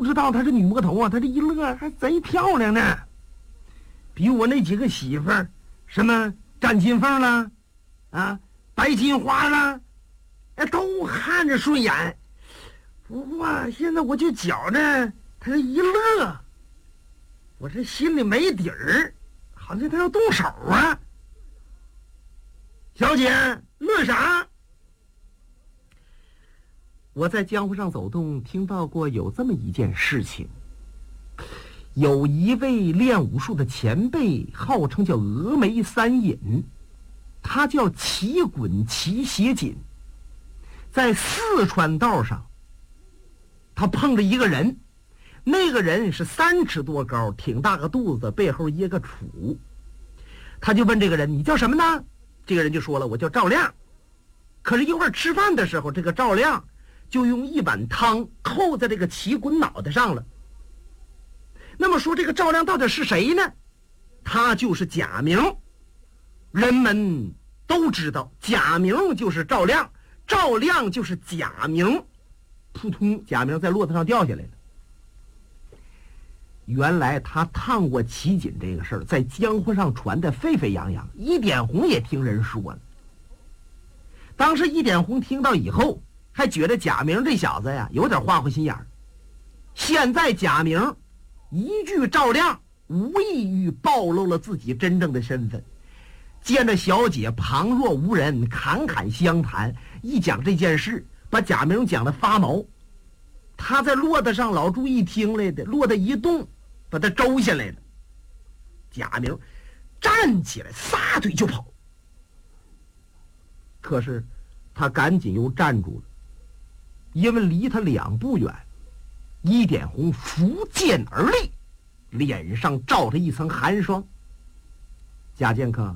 知道她是女魔头啊，她这一乐还贼漂亮呢，比我那几个媳妇儿，什么战金凤啦，啊，白金花啦，都看着顺眼。不过现在我就觉着她这一乐，我这心里没底儿，好像她要动手啊。小姐，乐啥？我在江湖上走动，听到过有这么一件事情。有一位练武术的前辈，号称叫峨眉三隐，他叫齐滚齐斜紧。在四川道上，他碰着一个人，那个人是3尺多高，挺大个肚子，背后掖个杵。他就问这个人：“你叫什么呢？”这个人就说了：“我叫赵亮。”可是一会儿吃饭的时候，这个赵亮就用一碗汤扣在这个齐滚脑袋上了。那么说这个赵亮到底是谁呢？他就是假名，人们都知道假名就是赵亮，赵亮就是假名。扑通，假名在骆驼上掉下来了。原来他烫过齐锦这个事儿，在江湖上传得沸沸扬扬，一点红也听人说了。当时一点红听到以后，还觉得贾明这小子呀有点花花心眼儿。现在贾明一句赵亮，无异于暴露了自己真正的身份。见着小姐旁若无人，侃侃相谈，一讲这件事，把贾明讲得发毛。他在骆驼上，老朱一听来的，骆驼一动，把他周下来了。贾明站起来，撒腿就跑。可是他赶紧又站住了，因为离他2步远，一点红拂剑而立，脸上罩着一层寒霜。贾剑客，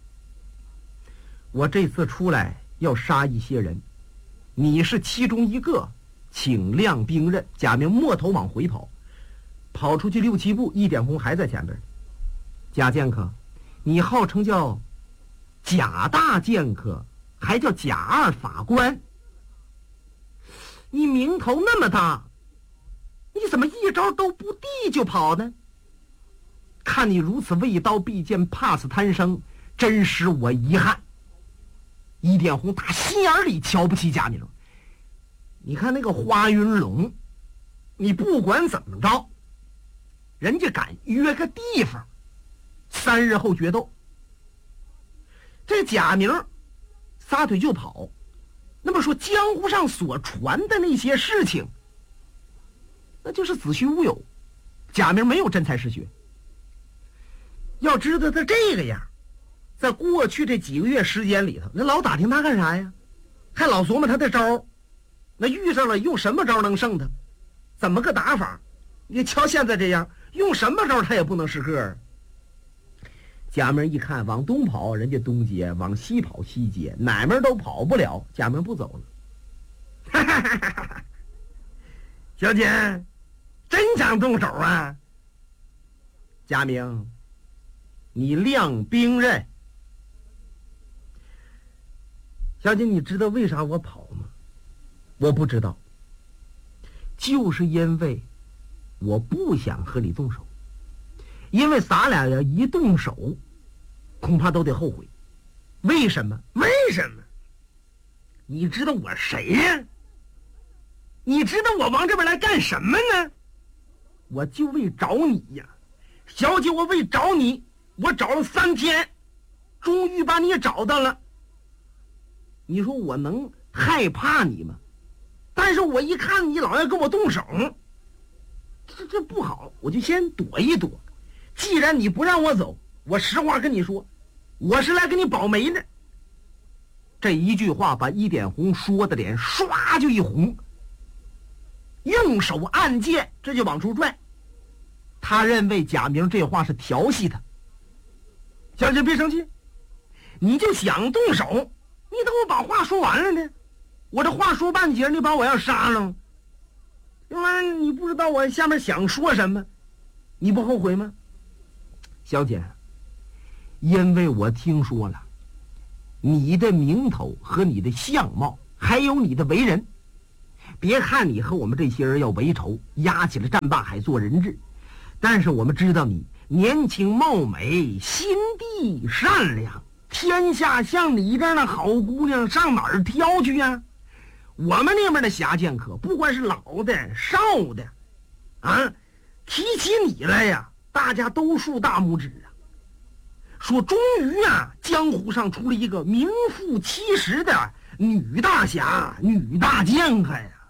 我这次出来要杀一些人，你是其中一个，请亮兵刃。贾明摸头往回跑，跑出去6、7步，一点红还在前边。贾剑客，你号称叫贾大剑客，还叫贾二法官，你名头那么大，你怎么一招都不递就跑呢？看你如此畏刀避剑，怕死贪生，真使我遗憾。一点红打心眼里瞧不起贾明。你看那个花云龙，你不管怎么着，人家敢约个地方，3日后决斗。这贾明撒腿就跑。那么说江湖上所传的那些事情，那就是子虚乌有，贾明没有真才实学。要知道他这个样，在过去这几个月时间里头，那老打听他干啥呀？还老琢磨他的招，那遇上了用什么招能胜他？怎么个打法？你瞧现在这样，用什么招他也不能是个儿。贾明一看，往东跑人家东接，往西跑西接，哪门都跑不了。贾明不走了。小姐，真想动手啊？贾明，你亮兵刃。小姐，你知道为啥我跑吗？我不知道，就是因为我不想和你动手，因为咱俩要一动手，恐怕都得后悔。为什么？为什么？你知道我谁呀？你知道我往这边来干什么呢？我就为找你呀，小姐，我为找你，我找了3天，终于把你找到了。你说我能害怕你吗？但是我一看你老要跟我动手，这不好，我就先躲一躲。既然你不让我走，我实话跟你说，我是来给你保媒的。这一句话把一点红说的脸唰就一红，用手按剑，这就往出拽。他认为贾明这话是调戏他。小姐别生气，你就想动手，你等我把话说完了呢。我这话说半截，你把我要杀了，要不然你不知道我下面想说什么，你不后悔吗？小姐，因为我听说了你的名头和你的相貌，还有你的为人， 别看你和我们这些人要为仇，押起了战霸海做人质，但是我们知道你年轻貌美，心地善良，天下像你这样的好姑娘上哪儿挑去呀？我们那边的侠剑客，不管是老的少的，啊，提起你来呀，大家都竖大拇指啊，说终于啊，江湖上出了一个名副其实的女大侠、女大剑客呀。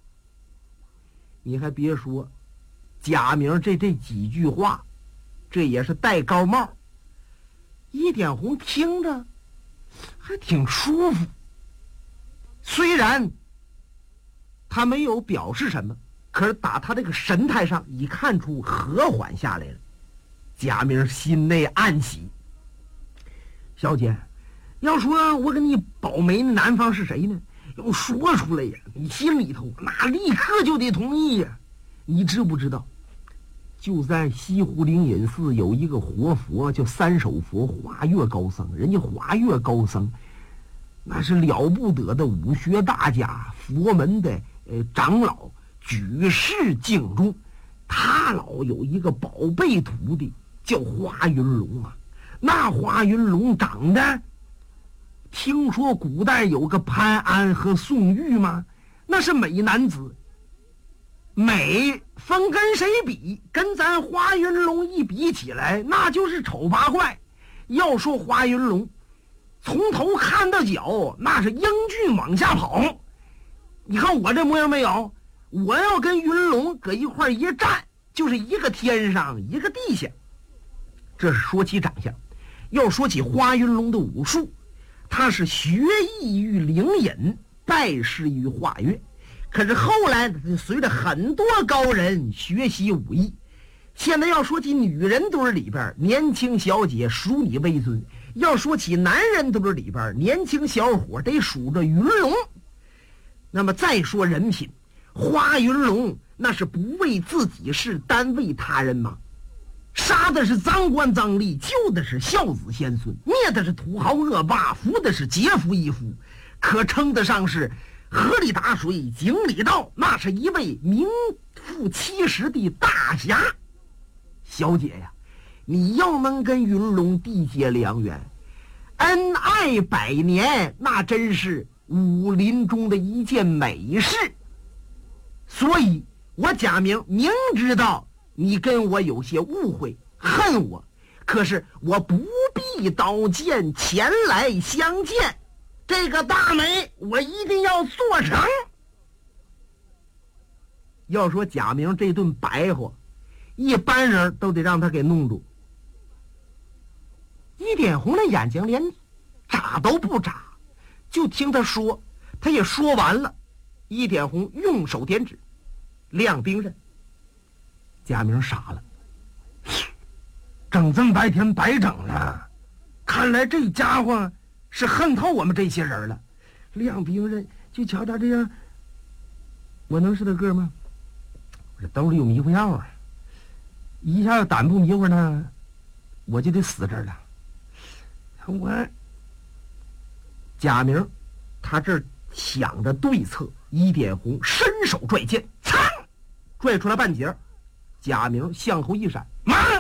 你还别说，贾明这几句话，这也是戴高帽。一点红听着还挺舒服，虽然他没有表示什么，可是打他这个神态上已看出和缓下来了。贾明心内暗喜，小姐，要说我给你保媒的男方是谁呢？要说出来呀，你心里头那立刻就得同意呀。你知不知道，就在西湖灵隐寺有一个活佛，叫三手佛华岳高僧。人家华岳高僧那是了不得的武学大家，佛门的长老，举世敬重。他老有一个宝贝徒弟叫华云龙啊。那华云龙长得，听说古代有个潘安和宋玉吗？那是美男子，美分跟谁比？跟咱华云龙一比起来，那就是丑八怪。要说华云龙从头看到脚，那是英俊往下跑。你看我这模样没有？我要跟云龙搁一块一站，就是一个天上一个地下。这是说起长相。要说起华云龙的武术，他是学艺于灵隐，拜师于华岳。可是后来随着很多高人学习武艺，现在要说起女人堆里边，年轻小姐数你为尊；要说起男人堆里边，年轻小伙得数着云龙。那么再说人品，华云龙那是不为自己事，单为他人吗？杀的是赃官赃吏，救的是孝子贤孙，灭的是土豪恶霸，扶的是劫富义夫，可称得上是河里打水井里倒，那是一位名副其实的大侠。小姐呀，你要能跟云龙缔结良缘，恩爱百年，那真是武林中的一件美事。所以我贾明明知道你跟我有些误会，恨我，可是我不必刀剑前来相见，这个大媒我一定要做成。要说贾明这顿白话，一般人都得让他给弄住。一点红的眼睛连眨都不眨，就听他说，他也说完了。一点红用手点指，亮兵刃。贾明傻了，整这么白天白整了，看来这家伙是恨透我们这些人了。亮兵刃，就瞧他这样，我能是他个吗？我这兜里有迷糊药啊，一下要胆不迷糊呢，我就得死这儿了。我贾明他这想着对策，一点红伸手拽剑，噌，拽出来半截。贾明向后一闪，慢！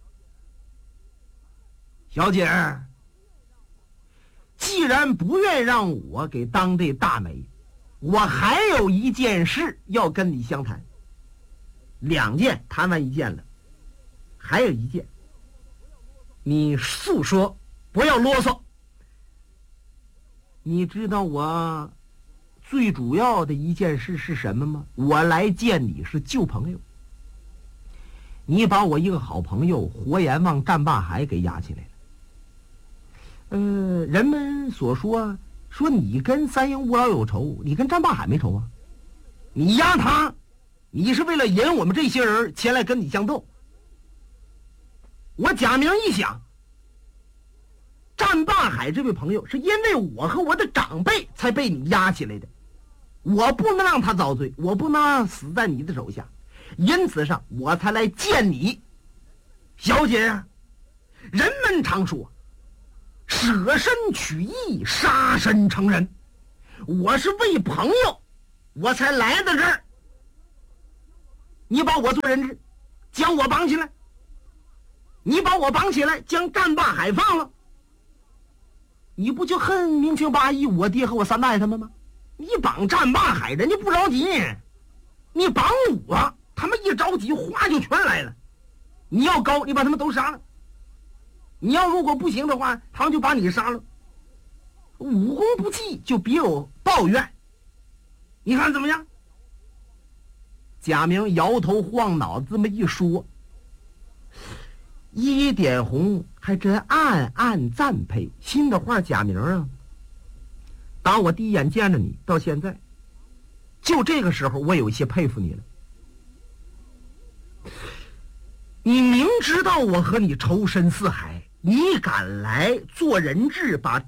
小姐，既然不愿让我给当这大媒，我还有一件事要跟你相谈。两件谈完一件了，还有一件，你诉说，不要啰嗦。你知道我最主要的一件事是什么吗？我来见你是旧朋友。你把我一个好朋友活阎王战霸海给押起来了。人们所说你跟三英五老有仇，你跟战霸海没仇啊？你押他，你是为了引我们这些人前来跟你相斗。我贾明一想，战霸海这位朋友是因为我和我的长辈才被你押起来的，我不能让他遭罪，我不能让死在你的手下，因此上我才来见你。小姐呀，人们常说舍身取义，杀身成仁，我是为朋友我才来到这儿。你把我做人质，将我绑起来。你把我绑起来，将战罢海放了。你不就恨明清八义我爹和我三大爷他们吗？你绑战罢海，人家不着急，你绑我，他们一着急，话就全来了。你要高，你把他们都杀了；你要如果不行的话，他们就把你杀了。武功不济，就别有抱怨。你看怎么样？贾明摇头晃脑这么一说，一点红还真暗暗赞佩。心的话，贾明啊，当我第一眼见着你到现在，就这个时候我有一些佩服你了。你明知道我和你仇深似海，你敢来做人质，把